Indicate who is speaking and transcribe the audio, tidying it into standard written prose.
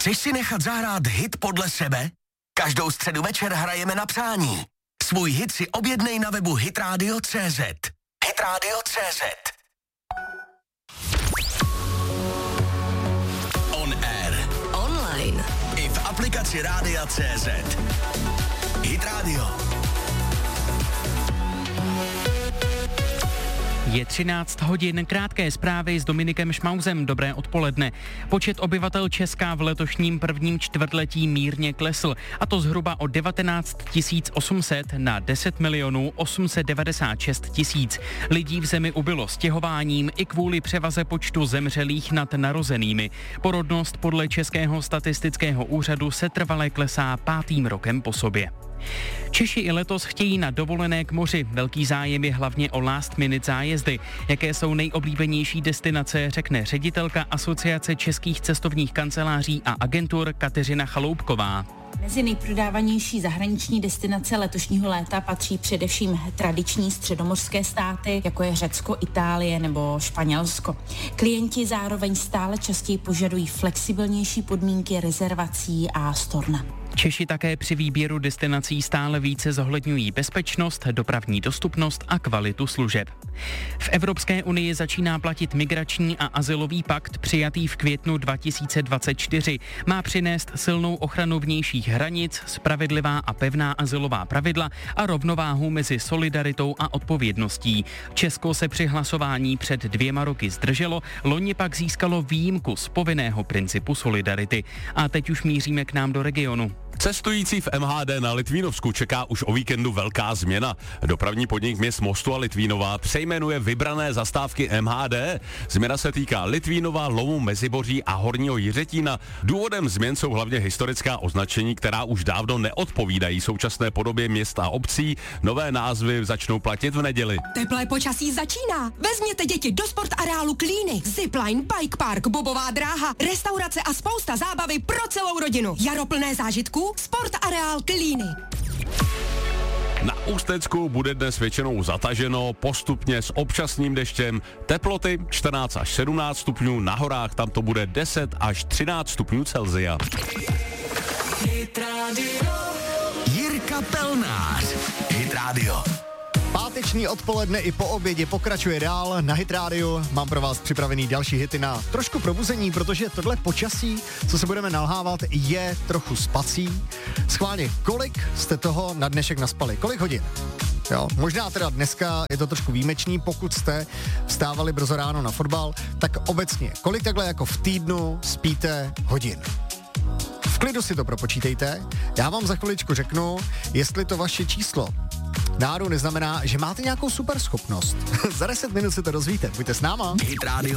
Speaker 1: Chceš si nechat zahrát hit podle sebe? Každou středu večer hrajeme na přání. Svůj hit si objednej na webu hitradio.cz. Hitradio.cz. On air.
Speaker 2: Online.
Speaker 1: I v aplikaci Rádia.cz. Hit Radio.
Speaker 3: Je 13 hodin, krátké zprávy s Dominikem Šmauzem. Dobré odpoledne. Počet obyvatel Česka v letošním prvním čtvrtletí mírně klesl, a to zhruba o 19 800 na 10 896 000. Lidí v zemi ubylo stěhováním i kvůli převaze počtu zemřelých nad narozenými. Porodnost podle Českého statistického úřadu se trvale klesá 5. rokem po sobě. Češi i letos chtějí na dovolené k moři. Velký zájem je hlavně o last minute zájezdy. Jaké jsou nejoblíbenější destinace, řekne ředitelka Asociace českých cestovních kanceláří a agentur Kateřina Chaloupková.
Speaker 4: Mezi nejprodávanější zahraniční destinace letošního léta patří především tradiční středomořské státy, jako je Řecko, Itálie nebo Španělsko. Klienti zároveň stále častěji požadují flexibilnější podmínky rezervací a storna.
Speaker 3: Češi také při výběru destinací stále více zohledňují bezpečnost, dopravní dostupnost a kvalitu služeb. V Evropské unii začíná platit migrační a azylový pakt přijatý v květnu 2024. Má přinést silnou ochranu vnějších hranic, spravedlivá a pevná azylová pravidla a rovnováhu mezi solidaritou a odpovědností. Česko se při hlasování před 2 roky zdrželo, loni pak získalo výjimku z povinného principu solidarity. A teď už míříme k nám do regionu.
Speaker 5: Cestující v MHD na Litvínovsku čeká už o víkendu velká změna. Dopravní podnik měst Mostu a Litvínova přejmenuje vybrané zastávky MHD. Změna se týká Litvínova, Lomu, Meziboří a Horního Jiřetína. Důvodem změn jsou hlavně historická označení, která už dávno neodpovídají současné podobě měst a obcí. Nové názvy začnou platit v neděli.
Speaker 2: Teplé počasí začíná. Vezměte děti do sportareálu Klíny. Zipline, bike park, bobová dráha, restaurace a spousta zábavy pro celou rodinu. Jaro plné zážitků, sportareál Klíny.
Speaker 5: Na Ústecku bude dnes většinou zataženo, postupně s občasným deštěm. Teploty 14 až 17 stupňů, na horách tam to bude 10 až 13 stupňů Celsia.
Speaker 1: Jirka Pelnář. Hit Radio.
Speaker 6: Páteční odpoledne i po obědě pokračuje dál na Hit Radio. Mám pro vás připravený další hity na trošku probuzení, protože tohle počasí, co se budeme nalhávat, je trochu spací. Schválně, kolik jste toho na dnešek naspali? Kolik hodin? Jo, možná teda dneska je to trošku výjimečný, pokud jste vstávali brzo ráno na fotbal, tak obecně, kolik takhle jako v týdnu spíte hodin? V klidu si to propočítejte, já vám za chviličku řeknu, jestli to vaše číslo náhodou neznamená, že máte nějakou super schopnost. Za 10 minut se to dozvíte, buďte s náma.
Speaker 1: Hit Radio.